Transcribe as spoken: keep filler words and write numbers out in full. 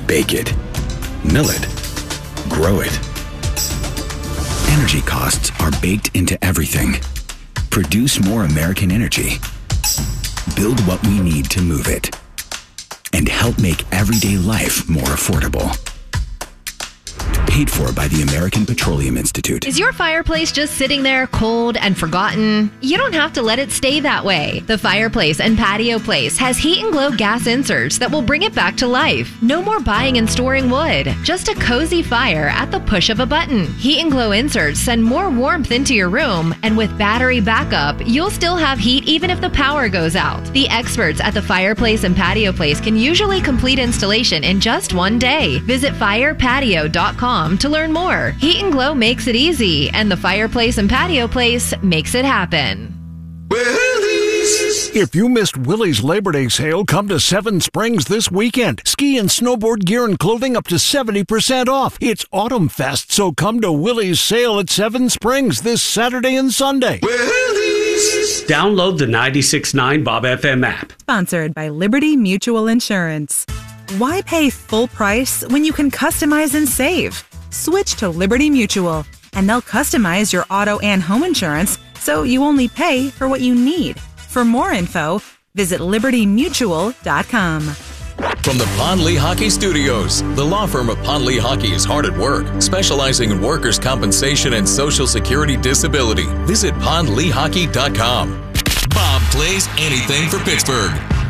bake it, mill it, grow it. Energy costs are baked into everything. Produce more American energy. Build what we need to move it. And help make everyday life more affordable. Paid for by the American Petroleum Institute. Is your fireplace just sitting there cold and forgotten? You don't have to let it stay that way. The Fireplace and Patio Place has Heat and Glow gas inserts that will bring it back to life. No more buying and storing wood. Just a cozy fire at the push of a button. Heat and Glow inserts send more warmth into your room, and with battery backup, you'll still have heat even if the power goes out. The experts at the Fireplace and Patio Place can usually complete installation in just one day. Visit fire patio dot com to learn more. Heat and Glow makes it easy, and the Fireplace and Patio Place makes it happen. If you missed Willie's Labor Day sale, come to Seven Springs this weekend. Ski and snowboard gear and clothing up to seventy percent off. It's Autumn Fest, so come to Willie's sale at Seven Springs this Saturday and Sunday. Willie's. Download the ninety-six point nine Bob F M app. Sponsored by Liberty Mutual Insurance. Why pay full price when you can customize and save? Switch to Liberty Mutual, and they'll customize your auto and home insurance so you only pay for what you need. For more info, visit liberty mutual dot com. From the Pond Lehocky Studios, the law firm of Pond Lehocky is hard at work, specializing in workers' compensation and Social Security disability. Visit pond lehocky dot com. Bob plays anything for Pittsburgh.